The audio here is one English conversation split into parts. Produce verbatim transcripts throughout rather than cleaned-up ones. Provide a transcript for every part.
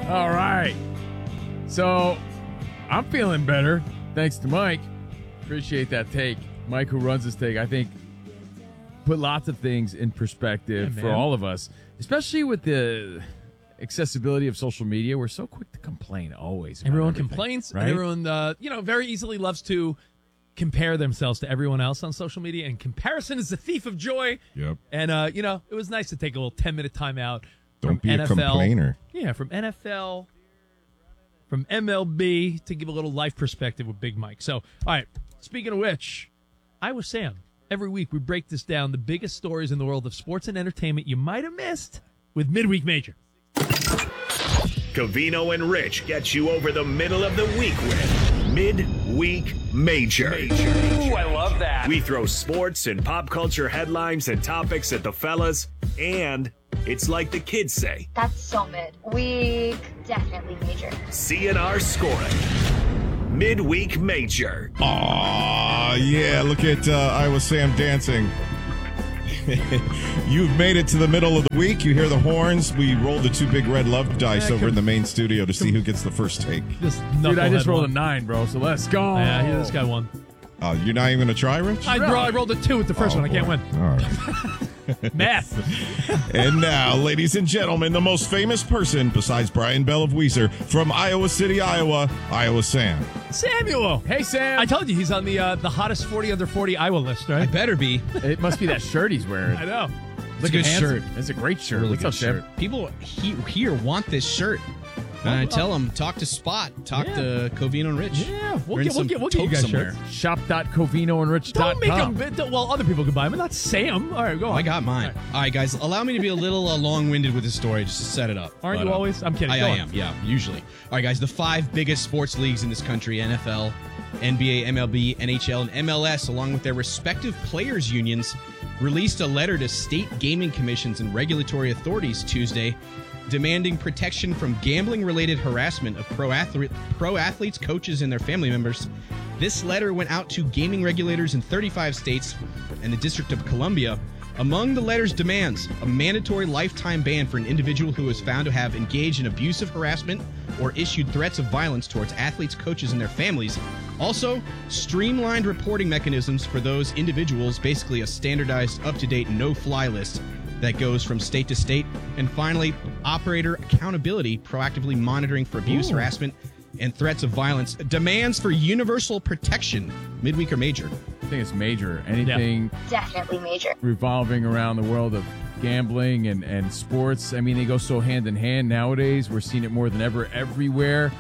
All right. So I'm feeling better, thanks to Mike. Appreciate that take. Mike, who runs this take, I think put lots of things in perspective yeah, for all of us, especially with the accessibility of social media. We're so quick to complain always. Everyone complains. Right? Everyone, uh, you know, very easily loves to compare themselves to everyone else on social media, and comparison is the thief of joy. Yep. And, uh, you know, it was nice to take a little ten-minute time out. Don't be N F L. a complainer. Yeah, from N F L, from M L B, to give a little life perspective with Big Mike. So, all right, speaking of which, Iowa Sam. Every week we break this down, the biggest stories in the world of sports and entertainment you might have missed with Midweek Major. Covino and Rich get you over the middle of the week with Midweek Major. Major. Ooh, I love that. We throw sports and pop culture headlines and topics at the fellas, and it's like the kids say. That's so mid. Week definitely major. C N R scoring. Midweek Major. Aw, yeah, look at uh, Iowa Sam dancing. You've made it to the middle of the week. You hear the horns. We rolled the two big red love dice yeah, over come, in the main studio to see who gets the first take. Dude, I just rolled one. a nine, bro, so let's go. Yeah, yeah this guy won. Oh, you're not even going to try, Rich? I, ro- I rolled a two with the first oh, one. I can't boy. win. All right. Math. And now, ladies and gentlemen, the most famous person besides Brian Bell of Weezer from Iowa City, Iowa, Iowa Sam. Samuel. Hey, Sam. I told you he's on the uh, the hottest forty under forty Iowa list, right? I better be. It must be that shirt he's wearing. I know. It's a good shirt. It's a great shirt. Really What's good up, shirt. Sam? People he, here want this shirt. And I tell them, talk to Spot, talk yeah. to Covino and Rich. Yeah, we'll get, we'll get, we'll get you guys somewhere. shirts. shop dot covino and rich dot com. Don't make them, don't, well, other people can buy them, but not Sam. All right, go on. Oh, I got mine. All right. All right, guys, allow me to be a little uh, long-winded with this story just to set it up. Aren't but, you uh, always? I'm kidding. I, go I on. am, yeah, usually. All right, guys, the five biggest sports leagues in this country, N F L, N B A, M L B, N H L, and M L S, along with their respective players' unions, released a letter to state gaming commissions and regulatory authorities Tuesday demanding protection from gambling-related harassment of pro, athlete, pro athletes, coaches, and their family members. This letter went out to gaming regulators in thirty-five states and the District of Columbia. Among the letter's demands, a mandatory lifetime ban for an individual who is found to have engaged in abusive harassment or issued threats of violence towards athletes, coaches, and their families. Also, streamlined reporting mechanisms for those individuals, basically a standardized, up-to-date, no-fly list that goes from state to state. And finally, operator accountability, proactively monitoring for abuse, Ooh. harassment, and threats of violence. Demands for universal protection. Midweek or major? I think it's major. Anything yeah. definitely major revolving around the world of gambling and, and sports. I mean, they go so hand in hand nowadays. We're seeing it more than ever everywhere.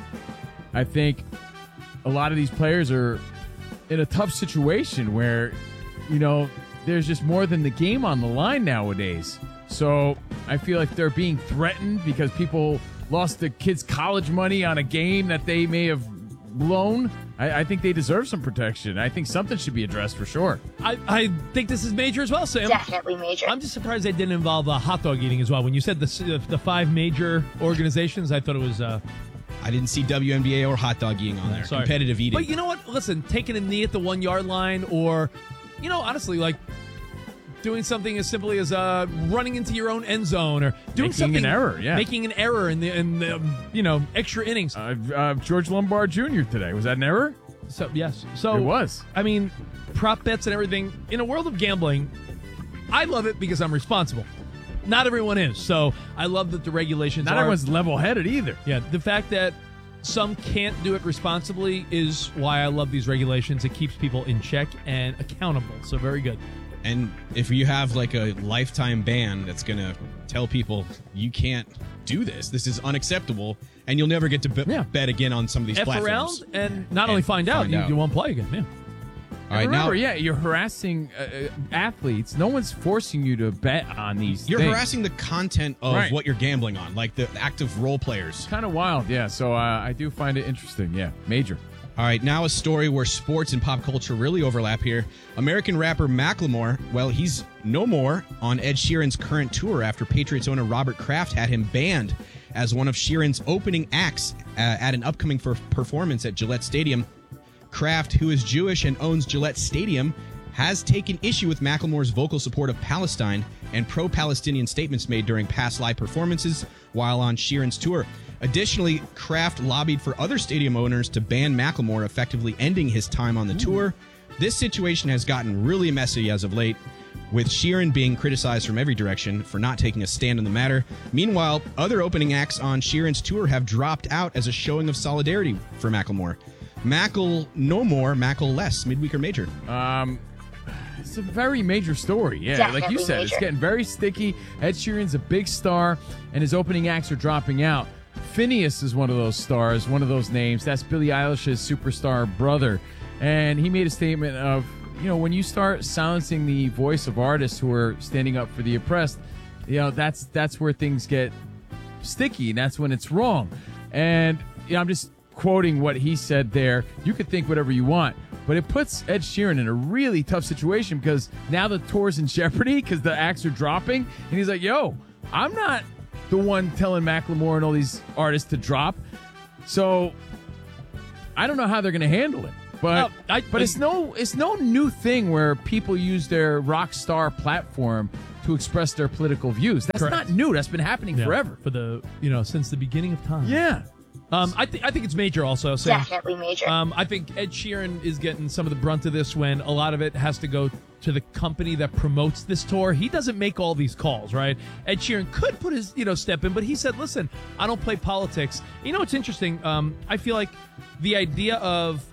I think a lot of these players are in a tough situation where, you know, there's just more than the game on the line nowadays. So I feel like they're being threatened because people lost the kids' college money on a game that they may have blown. I, I think they deserve some protection. I think something should be addressed for sure. I, I think this is major as well, Sam. Definitely major. I'm just surprised they didn't involve uh, hot dog eating as well. When you said the the five major organizations, I thought it was... Uh, I didn't see W N B A or hot dog eating on there. Sorry. Competitive eating. But you know what? Listen, taking a knee at the one-yard line or, you know, honestly, like, doing something as simply as uh, running into your own end zone or doing making something an error, yeah, making an error in the in the you know extra innings. Uh, uh, George Lombard Junior today, was that an error? So yes, so it was. I mean, prop bets and everything in a world of gambling. I love it because I'm responsible. Not everyone is, so I love that the regulations. Not are, everyone's level-headed either. Yeah, the fact that some can't do it responsibly is why I love these regulations. It keeps people in check and accountable. So very good. And if you have like a lifetime ban that's going to tell people you can't do this, this is unacceptable, and you'll never get to b- yeah. bet again on some of these F platforms. around and not and only find, find out, out, you, you won't play again. Yeah. All right, remember, now, yeah, you're harassing uh, athletes. No one's forcing you to bet on these You're things. harassing the content of right. what you're gambling on, like the active role players. Kind of wild, yeah. So uh, I do find it interesting, yeah. Major. All right, now a story where sports and pop culture really overlap here. American rapper Macklemore, well, he's no more on Ed Sheeran's current tour after Patriots owner Robert Kraft had him banned as one of Sheeran's opening acts uh, at an upcoming for performance at Gillette Stadium. Kraft, who is Jewish and owns Gillette Stadium, has taken issue with Macklemore's vocal support of Palestine and pro-Palestinian statements made during past live performances while on Sheeran's tour. Additionally, Kraft lobbied for other stadium owners to ban Macklemore, effectively ending his time on the tour. This situation has gotten really messy as of late, with Sheeran being criticized from every direction for not taking a stand on the matter. Meanwhile, other opening acts on Sheeran's tour have dropped out as a showing of solidarity for Macklemore. Mackle no more, Mackle less. Midweek or major? Um, it's a very major story. Yeah, Definitely like you said, major. it's getting very sticky. Ed Sheeran's a big star, and his opening acts are dropping out. Phineas is one of those stars, one of those names. That's Billie Eilish's superstar brother. And he made a statement of, you know, when you start silencing the voice of artists who are standing up for the oppressed, you know, that's that's where things get sticky, and that's when it's wrong. And you know, I'm just quoting what he said there. You could think whatever you want, but it puts Ed Sheeran in a really tough situation because now the tour's in jeopardy because the acts are dropping, and he's like, yo, I'm not the one telling Macklemore and all these artists to drop. So I don't know how they're going to handle it. But Oh, I- but it's no it's no new thing where people use their rock star platform to express their political views. That's Correct. not new. That's been happening Yeah, forever. for the you know since the beginning of time. Yeah. Um, I think I think it's major also. Sam. Definitely major. Um, I think Ed Sheeran is getting some of the brunt of this when a lot of it has to go to the company that promotes this tour. He doesn't make all these calls, right? Ed Sheeran could put his, you know, step in, but he said, listen, I don't play politics. You know what's interesting? Um, I feel like the idea of,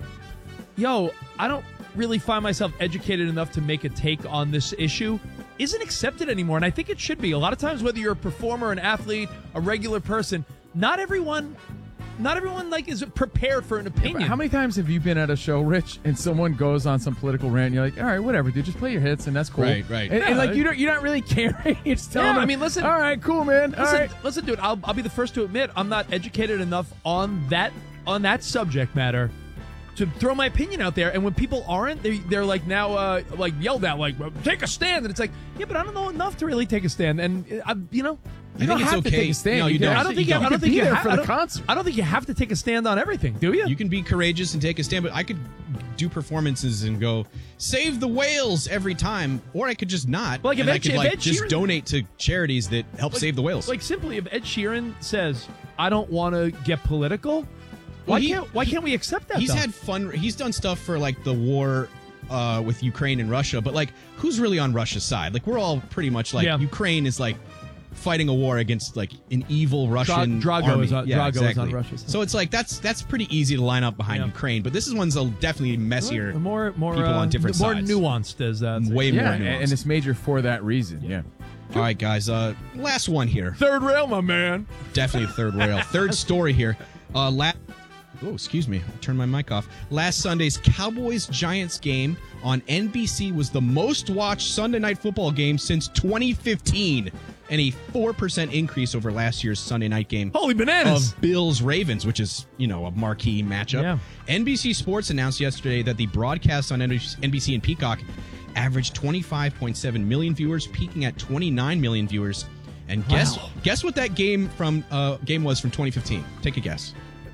yo, I don't really find myself educated enough to make a take on this issue isn't accepted anymore, and I think it should be. A lot of times, whether you're a performer, an athlete, a regular person, not everyone... Not everyone like is prepared for an opinion. How many times have you been at a show, Rich, and someone goes on some political rant, and you're like, all right, whatever, dude, just play your hits, and that's cool. Right, right. And, and Yeah. like you don't, you're not really caring. You're just telling Yeah, them, I mean, listen- all right, cool, man. All Listen, right. listen, dude. I'll, I'll be the first to admit I'm not educated enough on that on that subject matter to throw my opinion out there. And when people aren't, they they're like now uh, like yelled at, like take a stand. And it's like, yeah, but I don't know enough to really take a stand. And uh, I, you know, You I don't think it's have to okay. take a stand. No, you can don't. I don't think You you, I don't. don't think be you there ha- for I the don't- concert. I don't think you have to take a stand on everything, do you? You can be courageous and take a stand, but I could do performances and go save the whales every time, or I could just not. Like, if and I Ed- could if like Ed just Sheeran- donate to charities that help Like- save the whales. Like simply, if Ed Sheeran says, "I don't want to get political," Well, why he- can't why can't we accept that? he's though? had fun. He's done stuff for like the war uh, with Ukraine and Russia, but like, who's really on Russia's side? Like, we're all pretty much like Yeah. Ukraine is like fighting a war against like an evil Russian Drago army. is on- yeah, Drago is exactly. on Russia's side. So it's like that's that's pretty easy to line up behind Yeah. Ukraine, but this is one's a definitely messier. more more people uh, on different more sides. nuanced as that. Way Yeah, more and, nuanced. and it's major for that reason. Yeah. All right, guys. Uh, last one here. Third rail, my man. Definitely third rail. Third story here. Uh, la- oh, excuse me. I turned my mic off. Last Sunday's Cowboys-Giants game on N B C was the most watched Sunday night football game since twenty fifteen, and a four percent increase over last year's Sunday night game Holy bananas! of Bills-Ravens, which is, you know, a marquee matchup. Yeah. N B C Sports announced yesterday that the broadcast on N B C and Peacock averaged twenty-five point seven million viewers, peaking at twenty-nine million viewers. And guess Wow. guess what that game from uh, game was from twenty fifteen? Take a guess.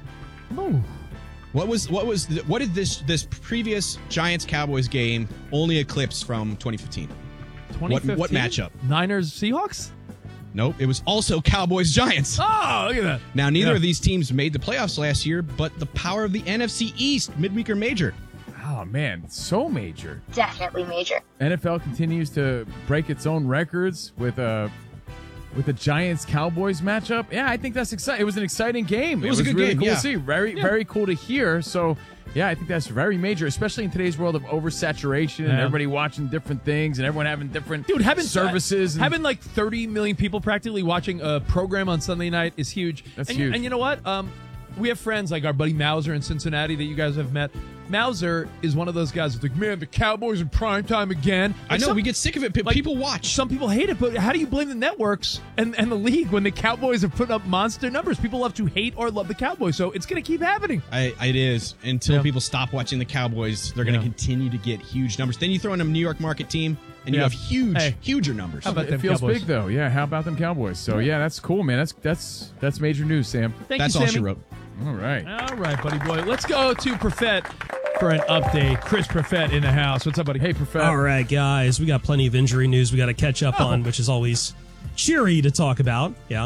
Oh. What was what was the, what did this this previous Giants Cowboys game only eclipse from twenty fifteen? What what matchup? Niners Seahawks? Nope, it was also Cowboys Giants. Oh, look at that. Now neither Yeah. of these teams made the playoffs last year, but the power of the N F C East, midweek or major. Oh man, so major. Definitely major. N F L continues to break its own records with a with the Giants Cowboys matchup. Yeah, I think that's exciting. It was an exciting game. It was a good really game, cool yeah. to see. Very very cool to hear. So yeah, I think that's very major, especially in today's world of oversaturation and Yeah. everybody watching different things and everyone having different Dude, having services. and- having like thirty million people practically watching a program on Sunday night is huge. That's and, huge. And you know what? Um, we have friends like our buddy Mauser in Cincinnati that you guys have met. Mauser is one of those guys that's like, man, the Cowboys in prime time again. I Like, know some- we get sick of it. Pe- like, People watch. Some people hate it, but how do you blame the networks and, and the league when the Cowboys are putting up monster numbers? People love to hate or love the Cowboys, so it's going to keep happening. I, it is. Until Yeah. people stop watching the Cowboys, they're going to Yeah. continue to get huge numbers. Then you throw in a New York market team, and you Yeah. have huge, Hey. huger numbers. How about it them feels Cowboys? big though. Yeah, how about them Cowboys? So yeah, that's cool, man. That's that's that's major news, Sam. Thank That's you, all Sammy. she wrote. All right. All right, buddy boy. Let's go to Perfett for an update. Chris Perfett in the house. What's up, buddy? Hey, Professor. All right, guys, we got plenty of injury news we got to catch up Oh. on, which is always cheery to talk about. Yeah.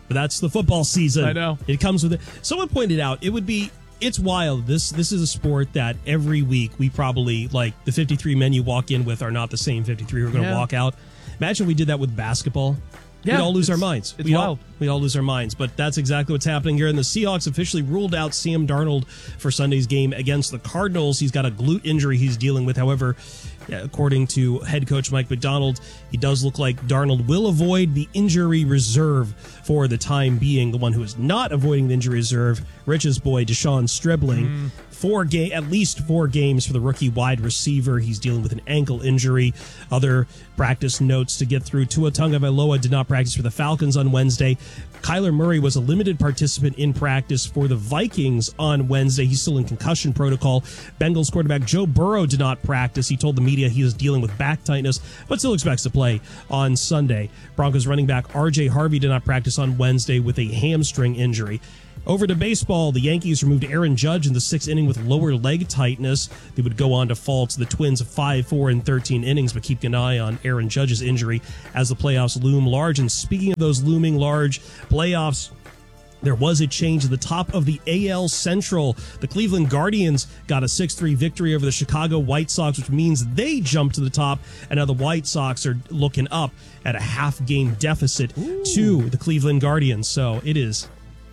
But that's the football season. I know. It comes with it. Someone pointed out it would be it's wild. This this is a sport that every week we probably, like, the fifty-three men you walk in with are not the same fifty-three who are going to Yeah. walk out. Imagine we did that with basketball. Yeah, we'd all lose it's- our minds. it's we'd wild. All, we'd all lose our minds. But that's exactly what's happening here. And the Seahawks officially ruled out Sam Darnold for Sunday's game against the Cardinals. He's got a glute injury he's dealing with. However, yeah, according to head coach Mike McDonald, he does look like Darnold will avoid the injury reserve for the time being. The one who is not avoiding the injury reserve, Rich's boy, Deshaun Stribling. Mm. Four game, at least four games for the rookie wide receiver. He's dealing with an ankle injury. Other practice notes to get through. Tua Tagovailoa did not practice for the Falcons on Wednesday. Kyler Murray was a limited participant in practice for the Vikings on Wednesday. He's still in concussion protocol. Bengals quarterback Joe Burrow did not practice. He told the media he was dealing with back tightness, but still expects to play on Sunday. Broncos running back R J Harvey did not practice on Wednesday with a hamstring injury. Over to baseball, the Yankees removed Aaron Judge in the sixth inning with lower leg tightness. They would go on to fall to the Twins five four in thirteen innings, but keep an eye on Aaron Judge's injury as the playoffs loom large. And speaking of those looming large playoffs, there was a change at the top of the A L Central. The Cleveland Guardians got a six three victory over the Chicago White Sox, which means they jumped to the top, and now the White Sox are looking up at a half-game deficit Ooh. to the Cleveland Guardians. So it is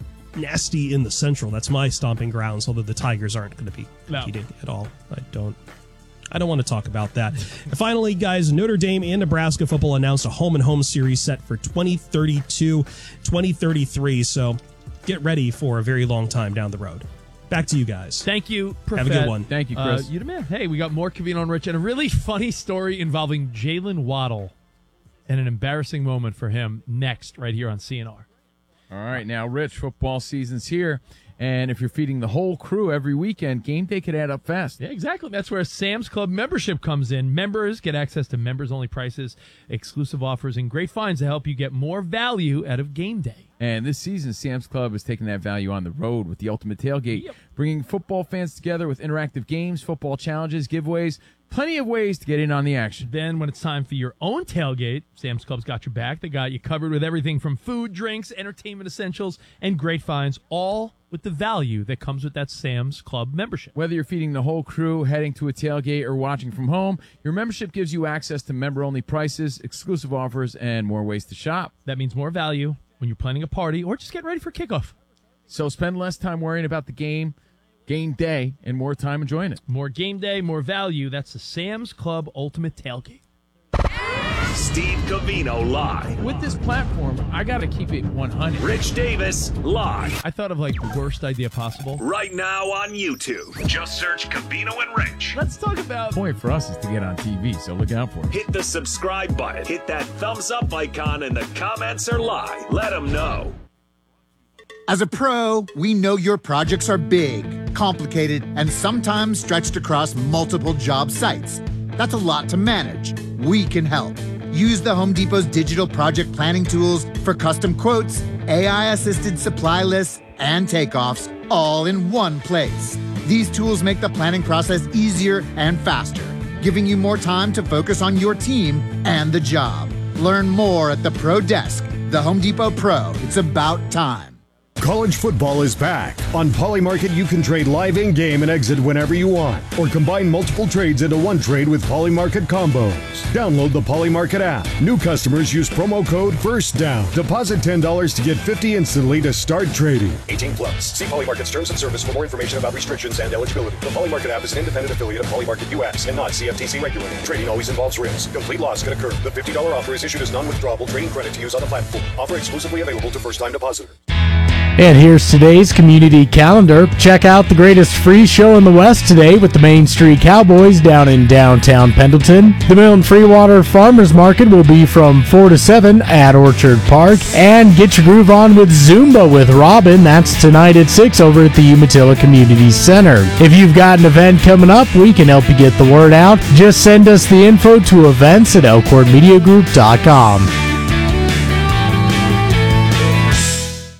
nasty in the Central. That's my stomping grounds, although the Tigers aren't going to be competing no. at all. I don't I don't want to talk about that. And finally, guys, Notre Dame and Nebraska football announced a home-and-home series set for twenty thirty-two twenty thirty-three, so get ready for a very long time down the road. Back to you guys. Thank you, Profet. Have a good one. Thank you, Chris. Uh, you the man. Hey, we got more Covino and Rich and a really funny story involving Jalen Waddle and an embarrassing moment for him next right here on C N R. All right, now, Rich, football season's here, and if you're feeding the whole crew every weekend, game day could add up fast. Yeah, exactly. That's where Sam's Club membership comes in. Members get access to members-only prices, exclusive offers, and great finds to help you get more value out of game day. And this season, Sam's Club is taking that value on the road with the Ultimate Tailgate, Yep. bringing football fans together with interactive games, football challenges, giveaways, plenty of ways to get in on the action. Then when it's time for your own tailgate, Sam's Club's got your back. They got you covered with everything from food, drinks, entertainment essentials, and great finds, all with the value that comes with that Sam's Club membership. Whether you're feeding the whole crew, heading to a tailgate, or watching from home, your membership gives you access to member-only prices, exclusive offers, and more ways to shop. That means more value when you're planning a party or just getting ready for kickoff. So spend less time worrying about the game, game day, and more time enjoying it. More game day, more value. That's the Sam's Club Ultimate Tailgate. Steve Covino live. With this platform, I got to keep it one hundred. Rich Davis live. I thought of like the worst idea possible. Right now on YouTube. Just search Covino and Rich. Let's talk about... The point for us is to get on T V, so look out for it. Hit the subscribe button. Hit that thumbs up icon, and the comments are live. Let them know. As a pro, we know your projects are big, complicated, and sometimes stretched across multiple job sites. That's a lot to manage. We can help. Use the Home Depot's digital project planning tools for custom quotes, A I-assisted supply lists, and takeoffs, all in one place. These tools make the planning process easier and faster, giving you more time to focus on your team and the job. Learn more at the Pro Desk. The Home Depot Pro. It's about time. College football is back. On Polymarket, you can trade live in-game and exit whenever you want, or combine multiple trades into one trade with Polymarket combos. Download the Polymarket app. New customers use promo code FIRSTDOWN. Deposit ten dollars to get fifty dollars instantly to start trading. eighteen plus. See Polymarket's terms and service for more information about restrictions and eligibility. The Polymarket app is an independent affiliate of Polymarket U S and not C F T C regulated. Trading always involves risk. Complete loss can occur. The fifty dollars offer is issued as non-withdrawable trading credit to use on the platform. Offer exclusively available to first-time depositors. And here's today's community calendar. Check out the greatest free show in the West today with the Main Street Cowboys down in downtown Pendleton. The Milton Freewater Farmers Market will be from four to seven at Orchard Park. And get your groove on with Zumba with Robin. That's tonight at six over at the Umatilla Community Center. If you've got an event coming up, we can help you get the word out. Just send us the info to events at elkhorn media group dot com.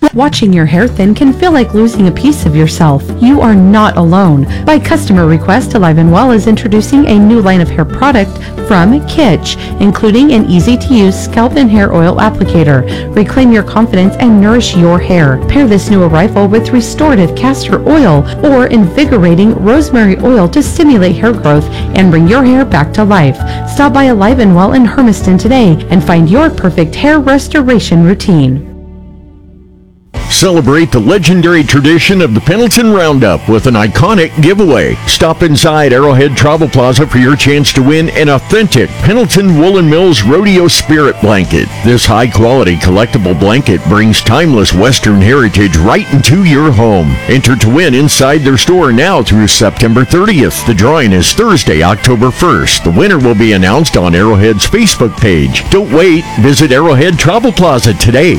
Watching your hair thin can feel like losing a piece of yourself. You are not alone. By customer request, Alive and Well is introducing a new line of hair product from Kitsch, including an easy-to-use scalp and hair oil applicator. Reclaim your confidence and nourish your hair. Pair this new arrival with restorative castor oil or invigorating rosemary oil to stimulate hair growth and bring your hair back to life. Stop by Alive and Well in Hermiston today and find your perfect hair restoration routine. Celebrate the legendary tradition of the Pendleton Roundup with an iconic giveaway. Stop inside Arrowhead Travel Plaza for your chance to win an authentic Pendleton Woolen Mills Rodeo Spirit Blanket. This high-quality collectible blanket brings timeless Western heritage right into your home. Enter to win inside their store now through September thirtieth. The drawing is Thursday, October first. The winner will be announced on Arrowhead's Facebook page. Don't wait. Visit Arrowhead Travel Plaza today.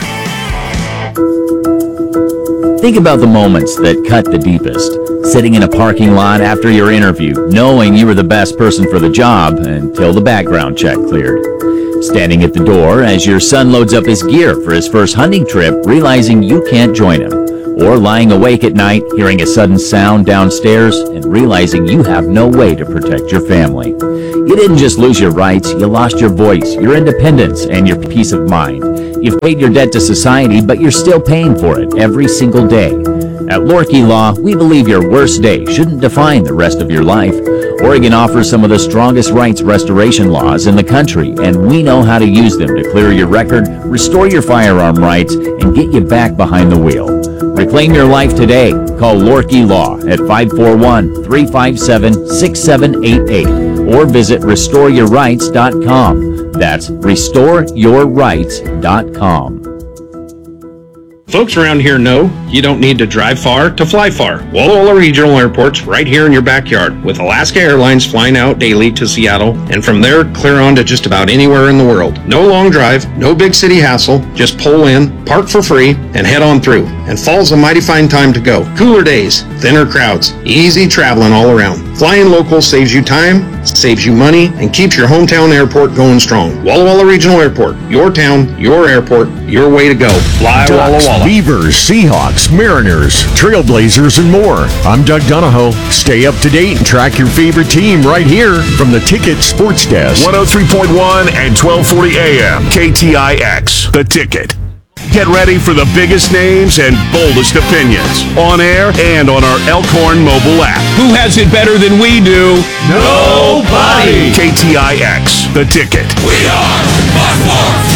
Think about the moments that cut the deepest. Sitting in a parking lot after your interview, knowing you were the best person for the job until the background check cleared. Standing at the door as your son loads up his gear for his first hunting trip, realizing you can't join him. Or lying awake at night, hearing a sudden sound downstairs and realizing you have no way to protect your family. You didn't just lose your rights, you lost your voice, your independence, and your peace of mind. You've paid your debt to society, but you're still paying for it every single day. At Lorkey Law, we believe your worst day shouldn't define the rest of your life. Oregon offers some of the strongest rights restoration laws in the country, and we know how to use them to clear your record, restore your firearm rights, and get you back behind the wheel. Reclaim your life today. Call Lorkey Law at five four one, three five seven, six seven eight eight or visit restore your rights dot com. That's restore your rights dot com. Folks around here know you don't need to drive far to fly far. Walla Walla Regional Airport's right here in your backyard, with Alaska Airlines flying out daily to Seattle, and from there clear on to just about anywhere in the world. No long drive, no big city hassle, just pull in, park for free, and head on through. And fall's a mighty fine time to go. Cooler days, thinner crowds, easy traveling all around. Flying local saves you time, saves you money, and keeps your hometown airport going strong. Walla Walla Regional Airport, your town, your airport, your way to go. Fly Walla Walla. Beavers, Seahawks, Mariners, Trailblazers, and more. I'm Doug Donahoe. Stay up to date and track your favorite team right here from the Ticket Sports Desk. one oh three point one and twelve forty A M K T I X, The Ticket. Get ready for the biggest names and boldest opinions on air and on our Elkhorn mobile app. Who has it better than we do? Nobody! K T I X, The Ticket. We are Fox Sports.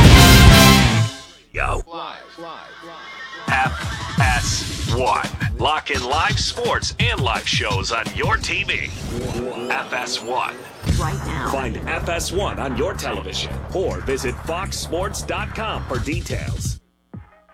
Yo. F S one. Lock in live sports and live shows on your T V. F S one. Right now. Find F S one on your television or visit fox sports dot com for details.